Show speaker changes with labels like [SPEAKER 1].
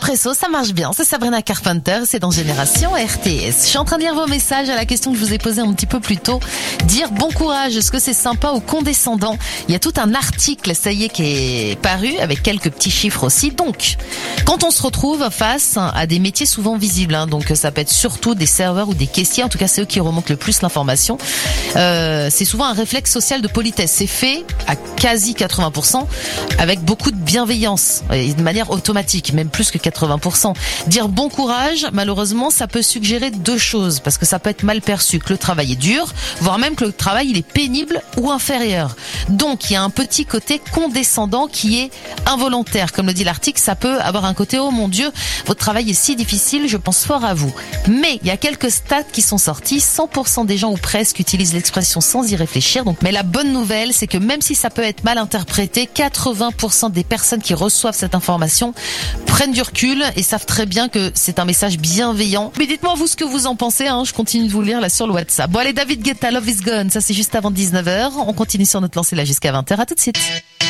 [SPEAKER 1] Expresso, ça marche bien. C'est Sabrina Carpenter, c'est dans Génération RTS. Je suis en train de lire vos messages à la question que je vous ai posée un petit peu plus tôt. Dire bon courage, est-ce que c'est sympa ou condescendant? Il y a tout un article, ça y est, qui est paru avec quelques petits chiffres aussi. Donc, quand on se retrouve face à des métiers souvent visibles, donc ça peut être surtout des serveurs ou des caissiers, en tout cas c'est eux qui remontent le plus l'information, c'est souvent un réflexe social de politesse. C'est fait à quasi 80% avec beaucoup de bienveillance et de manière automatique, même plus que 80%. Dire bon courage, malheureusement, ça peut suggérer deux choses, parce que ça peut être mal perçu, que le travail est dur, voire même que le travail il est pénible ou inférieur. Donc il y a un petit côté condescendant qui est involontaire. Comme le dit l'article, ça peut avoir un côté oh mon Dieu, votre travail est si difficile, je pense fort à vous. Mais il y a quelques stats qui sont sortis, 100% des gens ou presque utilisent l'expression sans y réfléchir. Donc, mais la bonne nouvelle, c'est que même si ça peut être mal interprété, 80% des personnes qui reçoivent cette information prennent du recul et savent très bien que c'est un message bienveillant. Mais dites-moi vous ce que vous en pensez, je continue de vous lire là sur le WhatsApp. Bon allez, David Guetta, Love is Gone, ça c'est juste avant 19h. On continue sur notre lancée là jusqu'à 20h. À tout de suite.